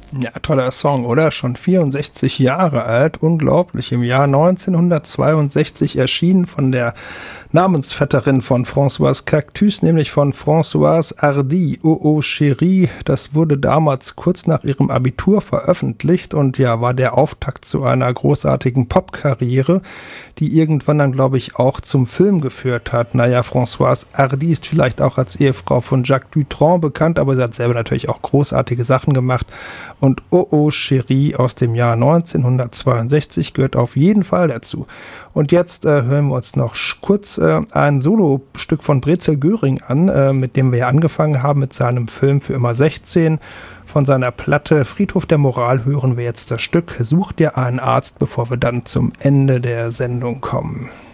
Ja, toller Song, oder? Schon 64 Jahre alt, unglaublich. Im Jahr 1962 erschienen von der Namensvetterin von Françoise Cactus, nämlich von Françoise Hardy, Oh Oh Chérie. Das wurde damals kurz nach ihrem Abitur veröffentlicht und ja, war der Auftakt zu einer großartigen Popkarriere, die irgendwann dann, glaube ich, auch zum Film geführt hat. Naja, Françoise Hardy ist vielleicht auch als Ehefrau von Jacques Dutronc bekannt, aber sie hat selber natürlich auch großartige Sachen gemacht. Und Oh Oh Chérie aus dem Jahr 1962 gehört auf jeden Fall dazu. Und jetzt hören wir uns noch kurz ein Solostück von Brezel Göring an, mit dem wir ja angefangen haben mit seinem Film Für immer 16. Von seiner Platte Friedhof der Moral hören wir jetzt das Stück Such dir einen Arzt, bevor wir dann zum Ende der Sendung kommen.